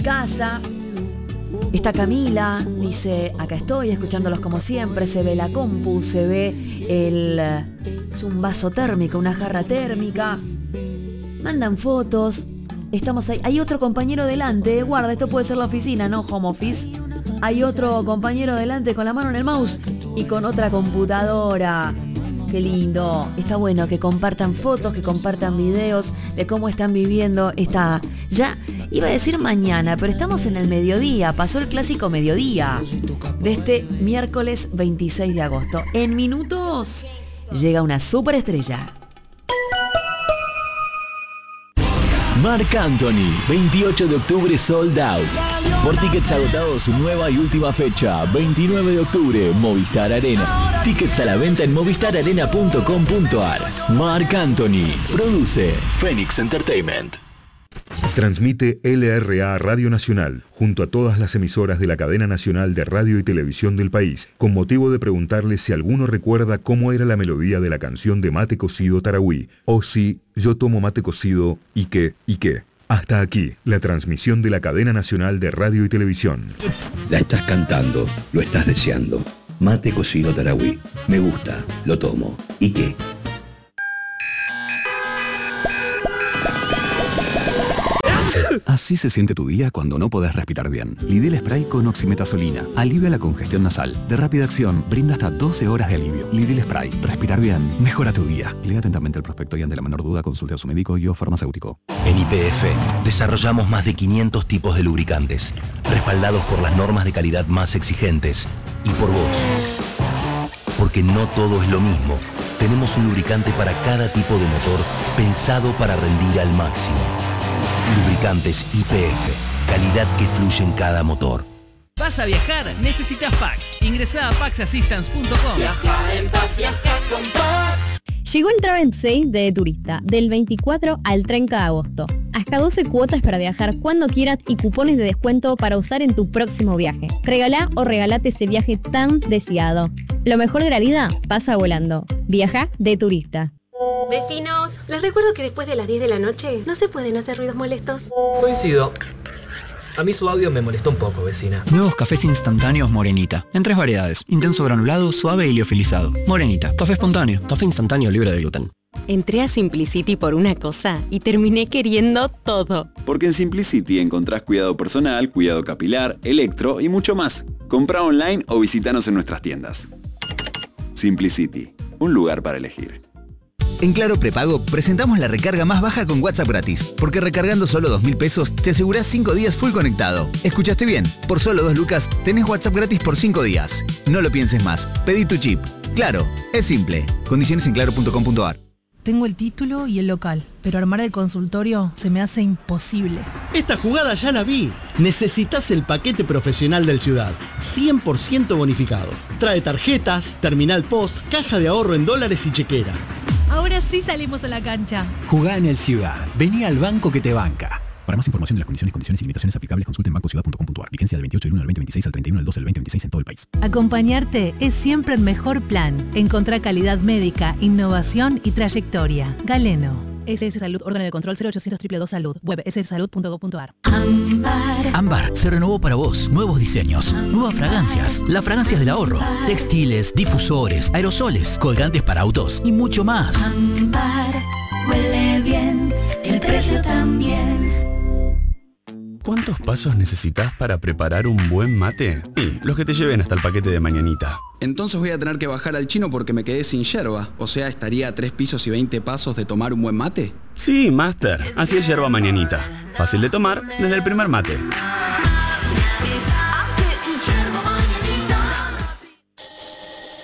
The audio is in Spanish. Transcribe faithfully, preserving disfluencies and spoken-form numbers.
casa. Está Camila, dice, acá estoy escuchándolos como siempre. Se ve la compu, se ve el... es un vaso térmico, una jarra térmica. Mandan fotos. Estamos ahí. Hay otro compañero delante. Guarda, esto puede ser la oficina, no home office. Hay otro compañero delante con la mano en el mouse y con otra computadora. Qué lindo. Está bueno que compartan fotos, que compartan videos de cómo están viviendo esta... Ya iba a decir mañana, pero estamos en el mediodía. Pasó el clásico mediodía de este miércoles veintiséis de agosto. En minutos llega una superestrella. Marc Anthony, veintiocho de octubre sold out. Por tickets agotados, su nueva y última fecha, veintinueve de octubre, Movistar Arena. Tickets a la venta en movistar arena punto com punto ar. Marc Anthony, produce Phoenix Entertainment. Transmite L R A Radio Nacional, junto a todas las emisoras de la cadena nacional de radio y televisión del país, con motivo de preguntarle si alguno recuerda cómo era la melodía de la canción de Mate Cocido Tarahui, o si yo tomo mate cocido y qué, y qué. Hasta aquí, la transmisión de la cadena nacional de radio y televisión. La estás cantando, lo estás deseando. Mate Cocido Tarahui. Me gusta, lo tomo. ¿Y qué? Así se siente tu día cuando no podés respirar bien. Lidl Spray con oximetazolina. Alivia la congestión nasal. De rápida acción, brinda hasta doce horas de alivio. Lidl Spray. Respirar bien. Mejora tu día. Lea atentamente el prospecto y ante la menor duda consulte a su médico y o farmacéutico. En Y P F desarrollamos más de quinientos tipos de lubricantes, respaldados por las normas de calidad más exigentes y por vos. Porque no todo es lo mismo. Tenemos un lubricante para cada tipo de motor pensado para rendir al máximo. Lubricantes Y P F, calidad que fluye en cada motor. ¿Vas a viajar? Necesitas Pax. Ingresá a pax assistance punto com. Viaja en paz, viaja con Pax. Llegó el Travel Sale de Turista, del veinticuatro al treinta de agosto. Hasta doce cuotas para viajar cuando quieras y cupones de descuento para usar en tu próximo viaje. Regalá o regalate ese viaje tan deseado. Lo mejor de la vida pasa volando. Viaja de Turista. Vecinos, les recuerdo que después de las diez de la noche no se pueden hacer ruidos molestos. Coincido. A mí su audio me molestó un poco, vecina. Nuevos cafés instantáneos Morenita. En tres variedades. Intenso granulado, suave y liofilizado. Morenita. Café espontáneo. Café instantáneo libre de gluten. Entré a Simplicity por una cosa y terminé queriendo todo. Porque en Simplicity encontrás cuidado personal, cuidado capilar, electro y mucho más. Comprá online o visitanos en nuestras tiendas. Simplicity. Un lugar para elegir. En Claro Prepago presentamos la recarga más baja con WhatsApp gratis, porque recargando solo dos mil pesos te asegurás cinco días full conectado. ¿Escuchaste bien? Por solo dos lucas tenés WhatsApp gratis por cinco días. No lo pienses más, pedí tu chip. Claro, es simple. Condiciones en claro punto com punto ar. Tengo el título y el local, pero armar el consultorio se me hace imposible. Esta jugada ya la vi. Necesitas el paquete profesional del Ciudad, cien por ciento bonificado. Trae tarjetas, terminal post, caja de ahorro en dólares y chequera. Ahora sí salimos a la cancha. Jugá en el Ciudad. Vení al banco que te banca. Para más información de las condiciones, condiciones y limitaciones aplicables, consulte en banco ciudad punto com punto ar. Vigencia del veintiocho del uno al veinte veintiséis al treinta y uno del doce del veinte veintiséis en todo el país. Acompañarte es siempre el mejor plan. Encontrá calidad médica, innovación y trayectoria. Galeno. S S Salud, órgano de control cero ochocientos dos dos dos Salud. Web s s salud punto com punto ar. Ámbar. Ámbar se renovó para vos. Nuevos diseños, nuevas fragancias, las fragancias del ahorro, textiles, difusores, aerosoles, colgantes para autos y mucho más. Ámbar. Huele bien, el precio también. ¿Cuántos pasos necesitas para preparar un buen mate? Y los que te lleven hasta el paquete de mañanita. Entonces voy a tener que bajar al chino porque me quedé sin yerba. O sea, estaría a tres pisos y veinte pasos de tomar un buen mate. Sí, Master. Así es yerba mañanita. Fácil de tomar desde el primer mate.